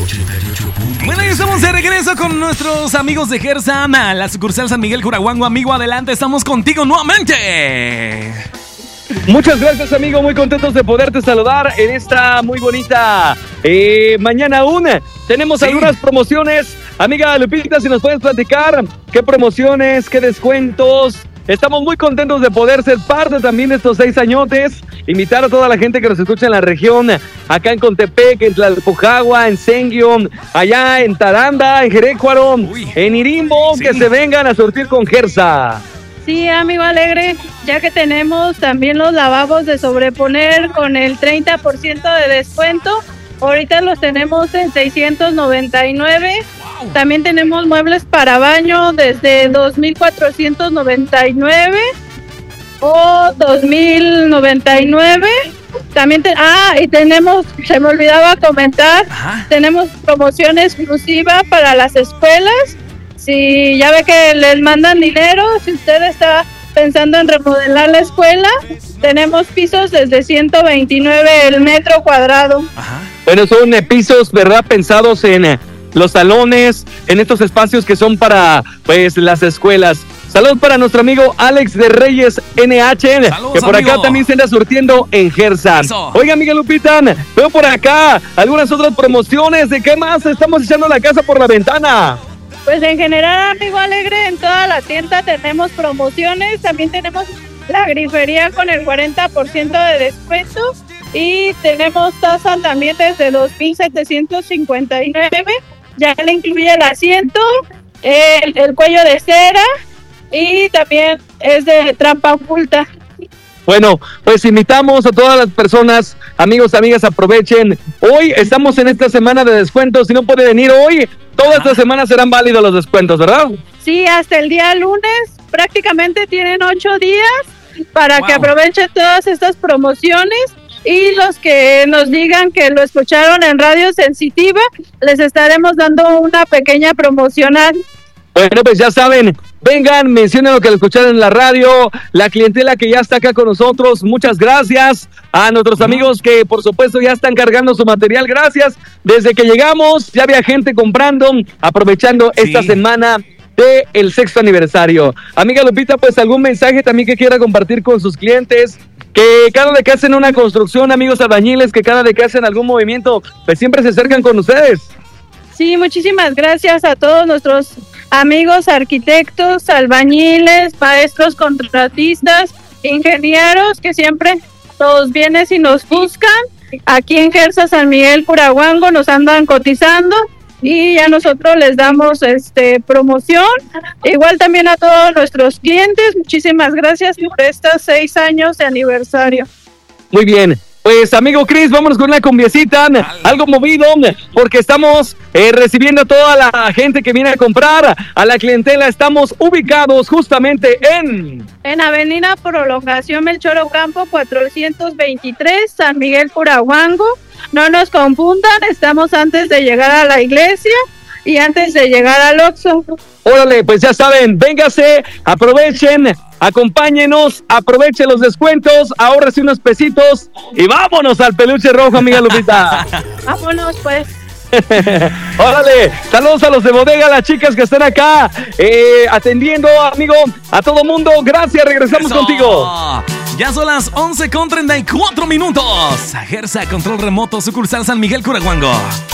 Bueno, y estamos de regreso con nuestros amigos de Gersa, la sucursal San Miguel Curahuango. Amigo, adelante, estamos contigo nuevamente. Muchas gracias, amigo, muy contentos de poderte saludar en esta muy bonita mañana aún. Tenemos algunas promociones. Amiga Lupita, si nos puedes platicar qué promociones, qué descuentos. Estamos muy contentos de poder ser parte también de estos 6 añotes. Invitar a toda la gente que nos escucha en la región, acá en Contepec, en Tlalpujagua, en Senguio, allá en Taranda, en Jerecuaro, en Irimbo, que se vengan a surtir con Gersa. Sí, amigo Alegre, ya que tenemos también los lavabos de sobreponer con el 30% de descuento. Ahorita los tenemos en 699. También tenemos muebles para baño desde 2,499 o 2,099. También y tenemos, se me olvidaba comentar, tenemos promoción exclusiva para las escuelas. Si ya ve que les mandan dinero, si usted está pensando en remodelar la escuela, tenemos pisos desde 129 el metro cuadrado. Bueno, son pisos, ¿verdad? Pensados en los salones, en estos espacios que son para, pues, las escuelas. Saludos para nuestro amigo Alex de Reyes NH, saludos, que por acá también se anda surtiendo en Gersa. Oiga, amiga Lupita, veo por acá algunas otras promociones. ¿De qué más estamos echando la casa por la ventana? Pues en general, amigo Alegre, en toda la tienda tenemos promociones. También tenemos la grifería con el 40% de descuento. Y tenemos tasa también desde 2,759. Ya le incluye el asiento, el cuello de cera y también es de trampa oculta. Bueno, pues invitamos a todas las personas, amigos, amigas, aprovechen. Hoy estamos en esta semana de descuentos. Si no puede venir hoy, toda esta semana serán válidos los descuentos, ¿verdad? Sí, hasta el día lunes. Prácticamente tienen 8 días para que aprovechen todas estas promociones. Y los que nos digan que lo escucharon en Radio Sensitiva, les estaremos dando una pequeña promocional. Bueno, pues ya saben, vengan, mencionen lo que lo escucharon en la radio, la clientela que ya está acá con nosotros, muchas gracias a nuestros amigos que por supuesto ya están cargando su material, gracias. Desde que llegamos ya había gente comprando, aprovechando esta semana de el 6º aniversario. Amiga Lupita, pues algún mensaje también que quiera compartir con sus clientes, que cada vez que hacen una construcción, amigos albañiles, que cada vez que hacen algún movimiento, pues siempre se acercan con ustedes. Sí, muchísimas gracias a todos nuestros amigos arquitectos, albañiles, maestros contratistas, ingenieros, que siempre todos vienen y nos buscan. Aquí en Gersa San Miguel Curahuango nos andan cotizando y ya nosotros les damos promoción. Igual también a todos nuestros clientes, muchísimas gracias por estos 6 años de aniversario. Muy bien. Pues, amigo Chris, vámonos con una cumbiecita, algo movido, porque estamos recibiendo a toda la gente que viene a comprar, a la clientela. Estamos ubicados justamente en Avenida Prolongación Melchor Ocampo 423, San Miguel Curahuango. No nos confundan, estamos antes de llegar a la iglesia y antes de llegar al Oxxo. Órale, pues ya saben, véngase, aprovechen, acompáñenos, aprovechen los descuentos, ahórrese unos pesitos y vámonos al peluche rojo, amiga Lupita. Vámonos, pues. Órale, saludos a los de bodega, las chicas que están acá atendiendo, amigo, a todo mundo. Gracias, regresamos contigo. Ya son las 11:34. Gersa, control remoto, sucursal San Miguel Curahuango.